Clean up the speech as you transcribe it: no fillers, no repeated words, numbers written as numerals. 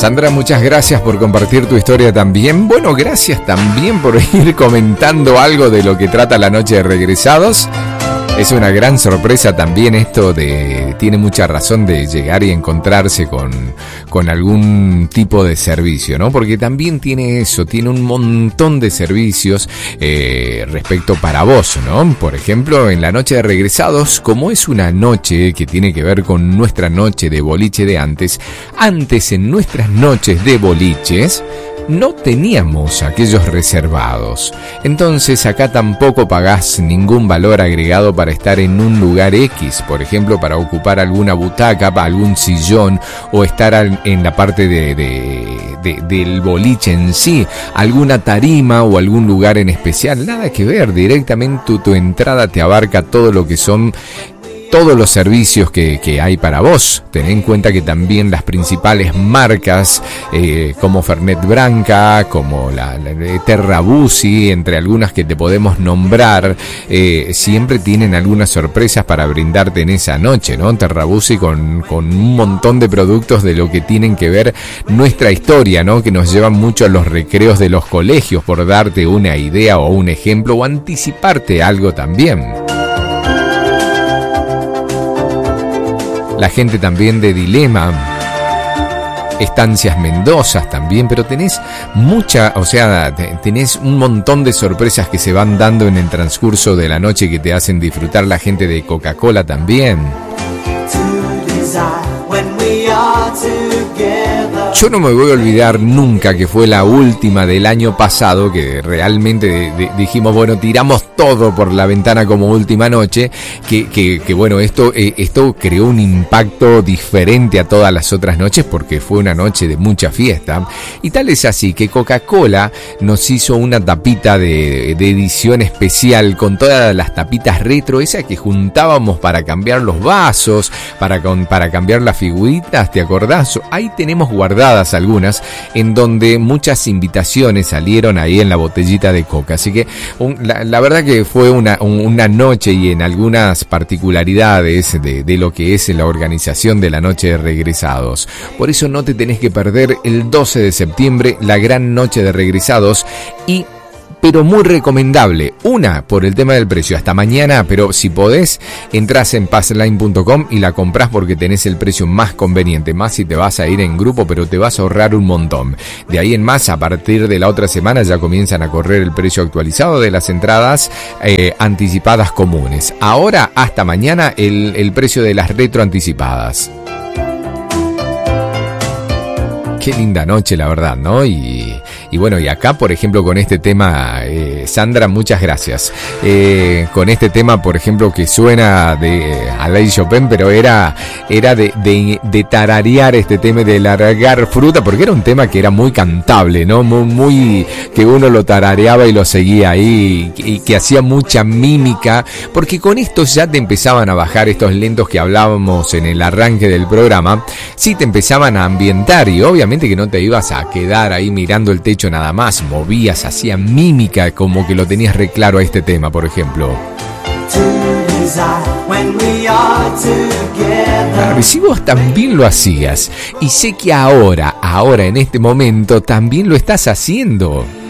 Sandra, muchas gracias por compartir tu historia también. Bueno, gracias también por ir comentando algo de lo que trata la noche de regresados. Es una gran sorpresa también esto tiene mucha razón de llegar y encontrarse con algún tipo de servicio, ¿no? Porque también tiene eso, tiene un montón de servicios respecto para vos, ¿no? Por ejemplo, en la noche de regresados, como es una noche que tiene que ver con nuestra noche de boliche de antes en nuestras noches de boliches, no teníamos aquellos reservados. Entonces acá tampoco pagás ningún valor agregado para estar en un lugar X, por ejemplo, para ocupar alguna butaca, algún sillón o estar en la parte del boliche en sí, alguna tarima o algún lugar en especial. Nada que ver, directamente tu entrada te abarca todo lo que son todos los servicios que hay para vos. Ten en cuenta que también las principales marcas como Fernet Branca, como la Terra Busi, entre algunas que te podemos nombrar, siempre tienen algunas sorpresas para brindarte en esa noche, ¿no? Terra Busi con un montón de productos de lo que tienen que ver nuestra historia, ¿no? Que nos llevan mucho a los recreos de los colegios, por darte una idea o un ejemplo, o anticiparte algo también. La gente también de Dilema, Estancias Mendoza también, pero tenés tenés un montón de sorpresas que se van dando en el transcurso de la noche que te hacen disfrutar. La gente de Coca-Cola también. Yo no me voy a olvidar nunca que fue la última del año pasado, que realmente dijimos, bueno, tiramos todo por la ventana como última noche, que bueno, esto creó un impacto diferente a todas las otras noches porque fue una noche de mucha fiesta. Y tal es así que Coca-Cola nos hizo una tapita de edición especial con todas las tapitas retro, esas que juntábamos para cambiar los vasos, para cambiar las figuritas, ¿te acordás? Ahí tenemos guardadas algunas, en donde muchas invitaciones salieron ahí en la botellita de coca. Así que la verdad que fue una noche, y en algunas particularidades de lo que es la organización de la noche de regresados. Por eso no te tenés que perder el 12 de septiembre, la gran noche de regresados, pero muy recomendable. Una, por el tema del precio, hasta mañana, pero si podés, entras en passline.com y la comprás porque tenés el precio más conveniente, más si te vas a ir en grupo, pero te vas a ahorrar un montón. De ahí en más, a partir de la otra semana ya comienzan a correr el precio actualizado de las entradas anticipadas comunes. Ahora, hasta mañana, el precio de las retro anticipadas. Qué linda noche, la verdad, ¿no? Y bueno, y acá, por ejemplo, con este tema, Sandra, muchas gracias. Con este tema, por ejemplo, que suena a Lady Chopin, pero era de tararear este tema, de largar fruta, porque era un tema que era muy cantable, ¿no? Muy que uno lo tarareaba y lo seguía ahí, y que hacía mucha mímica, porque con esto ya te empezaban a bajar estos lentos que hablábamos en el arranque del programa. Sí, te empezaban a ambientar, y obviamente que no te ibas a quedar ahí mirando el techo nada más, movías, hacía mímica, como que lo tenías re claro a este tema, por ejemplo. Claro, y si vos también lo hacías, y sé que ahora en este momento también lo estás haciendo.